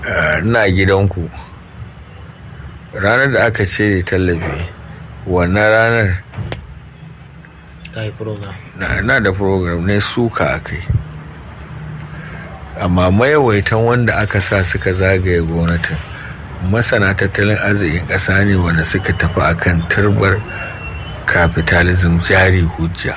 ina gidanku ranar da aka cire tallafi, wannan ranar na da program ne suka a kai, amma mayawaitan wanda aka sa suka zagaye gwamnatin masana tattalin arzikin ƙasa ne wanda suka tafi akan turbar capitalism jari hujja.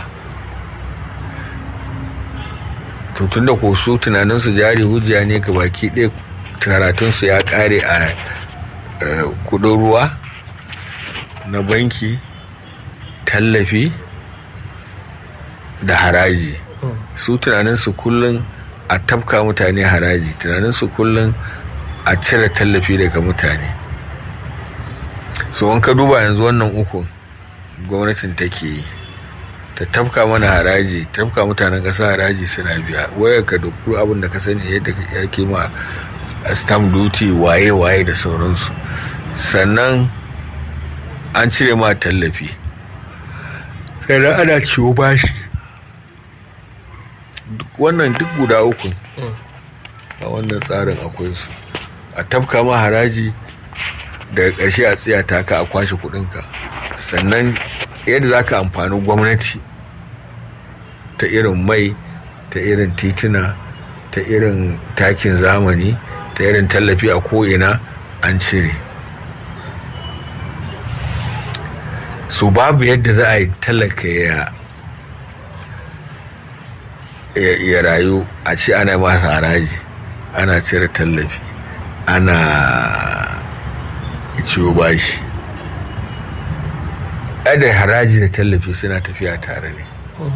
tun da ko su tunaninsu jari hujja ne ga baki ɗaya karatunsu ya ƙare a kudin ruwa na banki, tallafi da haraji. Su tunaninsu kullum a tafka mutane haraji, tunaninsu kullum a cire tallafi daga mutane. So in ka duba yanzu wannan ukun gwamnatin take yi, ta tafka mana haraji, tafka mutanen ƙasa haraji suna biya, wayar ka da abin da ka sani yadda yake ma stamp duty waye da sauransu, sannan an cire ma tallafi, sannan ana ciwo bashi. Wannan duk guda uku a wannan tsarin akwai su. A tafka ma haraji, daga ƙarshe a tsiya ta ka a kwashe kuɗinka, sannan yadda za ka amfani gwamnati ta irin mai, ta irin tituna, ta irin takin zamani, ta irin tallafi a ko'ina an cire. So babu yadda za a yi talaka ya rayu a ce ana masa haraji, ana cire tallafi, ana ciwo bashi. Da haraji da tallafi suna tafiya tare ne.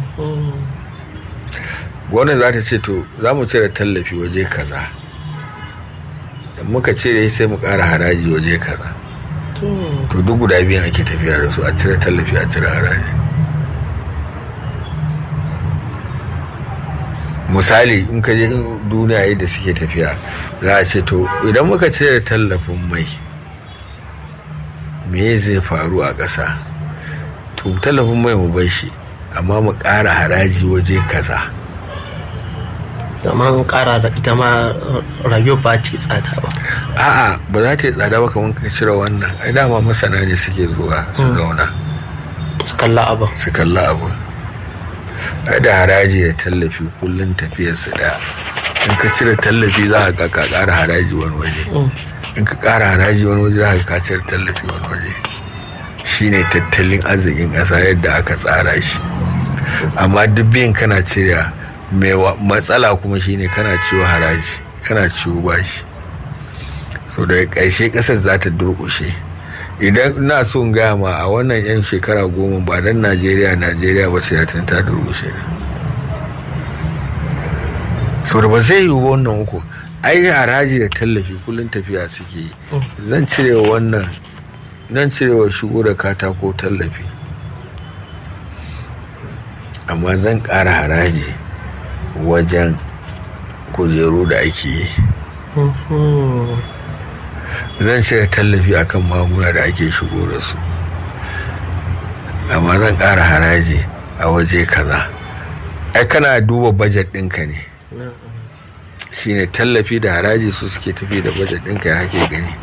Gwamnati za ta ce to za mu cire tallafi waje kaza, da muka cire sai mu ƙara haraji waje kaza. To duk guda biyan ake tafiya da su, a cire tallafi a cire haraji. Misali in ka je duniya yadda suke tafiya, za a ce to idan muka cire tallafin mai me zai faru a ƙasa? To tallafin mai mu bar shi, amma mu ƙara haraji waje kaza. Amma ƙara da ita ma rayuwar ba ta yi tsada ba. A'a, ba za ta yi tsada ba kamar ka cire wannan. Ai dama masana ne suke zuwa su zauna su kalla abu. Ai da haraji da tallafi kullum tafiyar su ɗaya. In ka cire tallafi za ka ƙara haraji wani waje. In ka ƙara haraji wani waje za ka cire tallafi wani waje. Shine tattalin arzikin ƙasa yadda aka tsara shi. Amma duk biyan kana cire, mai matsala kuma shine kana ciwo haraji, kana ciwo bashi. So daga ƙarshe ƙasar za ta durƙushe. Idan ina so in gaya ma a wannan 'yan shekara 10 ba dan Najeriya ba sai ta durƙushe da. So da ba zai yi wannan uku. Ai haraji da tallafi kullum tafiya suke yi. Zan cire wa shigo da katako tallafi, amma zan ƙara haraji wajen kujeru da ake yi. Zan cire tallafi akan magunguna da ake shigo da su, amma zan ƙara haraji a waje kaza. Ai kana duba bajet ɗinka ne, shine tallafi da haraji su suke tafi da bajet ɗinka ya hake gani.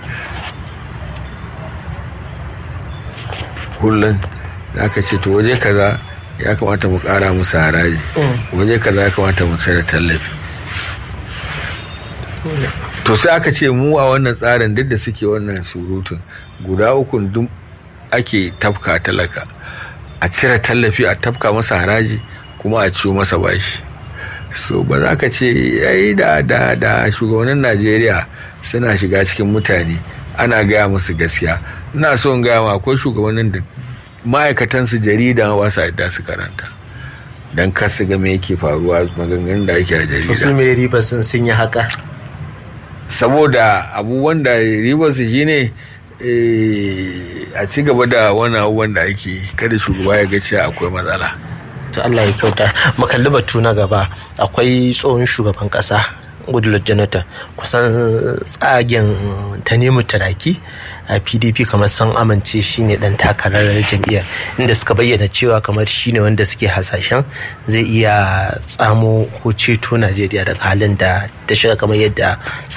Kullum za ka ce to waje kaza ya kamata mu ƙara musu haraji, waje kaza ya kamata mu cire tallafi. To sai aka ce mu a wannan tsarin duk da suke wannan surutun guda ukun duk ake tafka talaka, a cire tallafi, a tafka masa haraji, kuma a ciwo masa bashi. So ba za ka ce yayi da shugabannin Najeriya suna shiga cikin mutane ana gaya musu gaskiya. Ina so in gaya ma akwai shugabannin da ma'aikatansu jarida ba su yadda su karanta don kasu ga me yake faruwa maganganun da ake a jarida. Su mai riba sun yi haka, saboda abubuwan da riba su shine a ci gaba da wani abubuwan da ake, kada shugaba ya ga cewa akwai matsala. To Allah ya kyauta. Makalli batu na gaba, akwai tsohon shugaban kasa Goodluck Jonathan, kusan tsagen Tanimu Turaki a PDP kamar sun amince shine dan takarar jam'iyyar, inda suka bayyana cewa kamar shine wanda suke hasashen zai iya tsamo ko ceto Najeriya daga halin da ta shiga kamar yadda